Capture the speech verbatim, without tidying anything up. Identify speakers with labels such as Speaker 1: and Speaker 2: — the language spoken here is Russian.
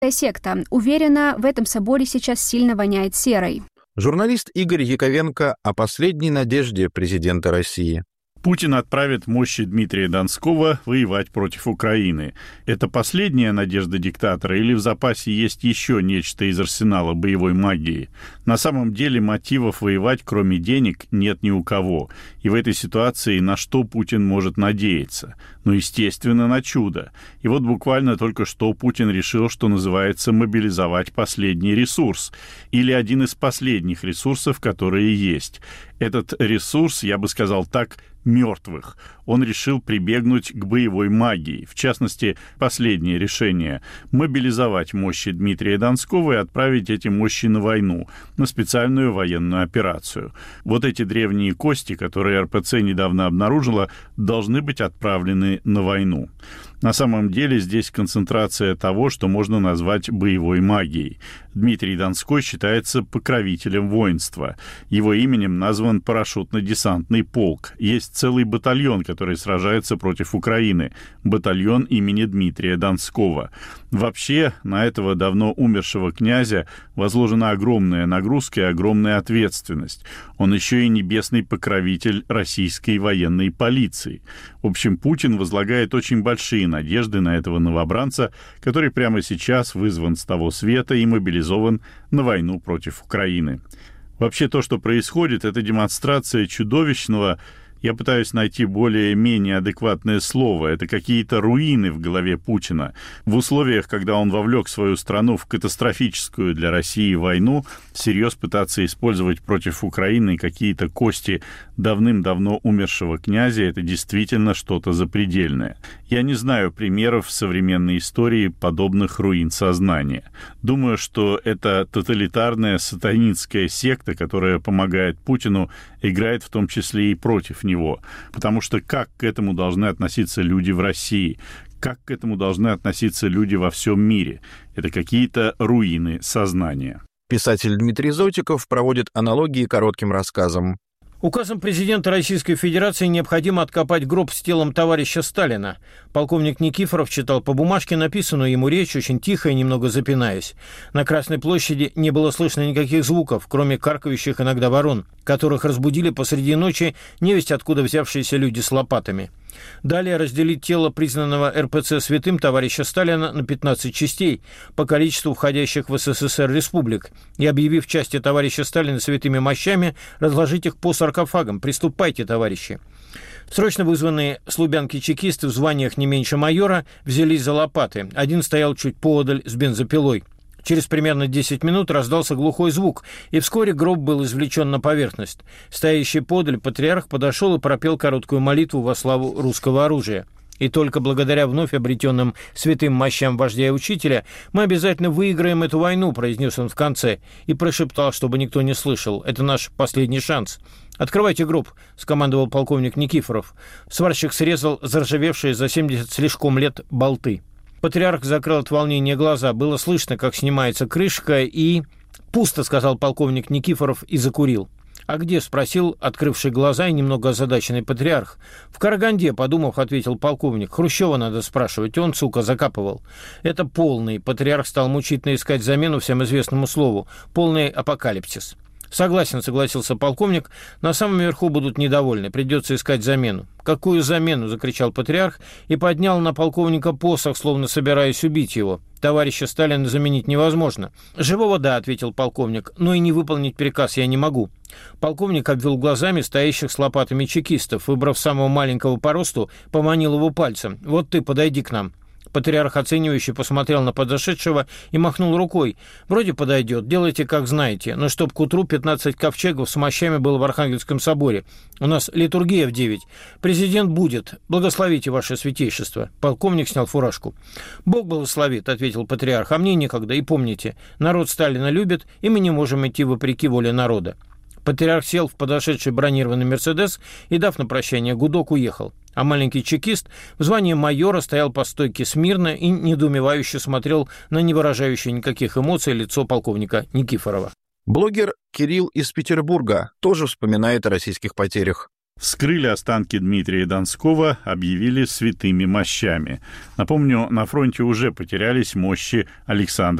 Speaker 1: секта. Уверена, в этом соборе сейчас сильно воняет серой.
Speaker 2: Журналист Игорь Яковенко о последней надежде президента России.
Speaker 3: Путин отправит мощи Дмитрия Донского воевать против Украины. Это последняя надежда диктатора или в запасе есть еще нечто из арсенала боевой магии? На самом деле мотивов воевать, кроме денег, нет ни у кого. И в этой ситуации на что Путин может надеяться? Ну, естественно, на чудо. И вот буквально только что Путин решил, что называется, мобилизовать последний ресурс. Или один из последних ресурсов, которые есть. Этот ресурс, я бы сказал так, мертвых. Он решил прибегнуть к боевой магии. В частности, последнее решение – мобилизовать мощи Дмитрия Донского и отправить эти мощи на войну, на специальную военную операцию. Вот эти древние кости, которые эр пэ цэ недавно обнаружила, должны быть отправлены на войну. На самом деле здесь концентрация того, что можно назвать боевой магией. Дмитрий Донской считается покровителем воинства. Его именем назван парашютно-десантный полк. Есть целый батальон, который сражается против Украины. Батальон имени Дмитрия Донского. Вообще, на этого давно умершего князя возложена огромная нагрузка и огромная ответственность. Он еще и небесный покровитель российской военной полиции. В общем, Путин возлагает очень большие надежды на этого новобранца, который прямо сейчас вызван с того света и мобилизован на войну против Украины. Вообще то, что происходит, это демонстрация чудовищного, я пытаюсь найти более-менее адекватное слово, это какие-то руины в голове Путина. В условиях, когда он вовлек свою страну в катастрофическую для России войну, всерьез пытаться использовать против Украины какие-то кости давным-давно умершего князя, это действительно что-то запредельное. Я не знаю примеров в современной истории подобных руин сознания. Думаю, что это тоталитарная сатанинская секта, которая помогает Путину, играет в том числе и против него. Потому что как к этому должны относиться люди в России? Как к этому должны относиться люди во всем мире? Это какие-то руины сознания.
Speaker 2: Писатель Дмитрий Зотиков проводит аналогии коротким рассказом.
Speaker 4: Указом президента Российской Федерации необходимо откопать гроб с телом товарища Сталина. Полковник Никифоров читал по бумажке написанную ему речь, очень тихо и немного запинаясь. На Красной площади не было слышно никаких звуков, кроме каркающих иногда ворон, которых разбудили посреди ночи невесть откуда взявшиеся люди с лопатами. Далее разделить тело признанного эр пэ цэ святым товарища Сталина на пятнадцать частей по количеству входящих в эс эс эс эр республик и, объявив части товарища Сталина святыми мощами, разложить их по саркофагам. Приступайте, товарищи. Срочно вызванные с Лубянки чекисты в званиях не меньше майора взялись за лопаты. Один стоял чуть поодаль с бензопилой. Через примерно десять минут раздался глухой звук, и вскоре гроб был извлечен на поверхность. Стоящий подаль патриарх подошел и пропел короткую молитву во славу русского оружия. И только благодаря вновь обретенным святым мощам вождя и учителя мы обязательно выиграем эту войну, произнес он в конце, и прошептал, чтобы никто не слышал. Это наш последний шанс. «Открывайте гроб», — скомандовал полковник Никифоров. Сварщик срезал заржавевшие за семьдесят слишком лет болты. Патриарх закрыл от волнения глаза. Было слышно, как снимается крышка, и... «Пусто», — сказал полковник Никифоров и закурил. «А где?» — спросил открывший глаза и немного озадаченный патриарх. «В Караганде», — подумав, ответил полковник. «Хрущева надо спрашивать, он, сука, закапывал». «Это полный», — патриарх стал мучительно искать замену всем известному слову. «Полный апокалипсис». «Согласен», — согласился полковник. «На самом верху будут недовольны. Придется искать замену». «Какую замену?» — закричал патриарх и поднял на полковника посох, словно собираясь убить его. «Товарища Сталина заменить невозможно». «Живого, да», — ответил полковник, — «но и не выполнить приказ я не могу». Полковник обвел глазами стоящих с лопатами чекистов, выбрав самого маленького по росту, поманил его пальцем. «Вот ты, подойди к нам». Патриарх оценивающе посмотрел на подошедшего и махнул рукой. «Вроде подойдет, делайте как знаете, но чтоб к утру пятнадцать ковчегов с мощами было в Архангельском соборе. У нас литургия в девять. Президент будет. Благословите, ваше святейшество». Полковник снял фуражку. «Бог благословит», — ответил патриарх, — «а мне некогда. И помните, народ Сталина любит, и мы не можем идти вопреки воле народа». Патриарх сел в подошедший бронированный «Мерседес» и, дав на прощание гудок, уехал. А маленький чекист в звании майора стоял по стойке смирно и недоумевающе смотрел на не выражающее никаких эмоций лицо полковника Никифорова.
Speaker 2: Блогер Кирилл из Петербурга тоже вспоминает о российских потерях.
Speaker 3: Вскрыли останки Дмитрия Донского, объявили святыми мощами. Напомню, на фронте уже потерялись мощи Александра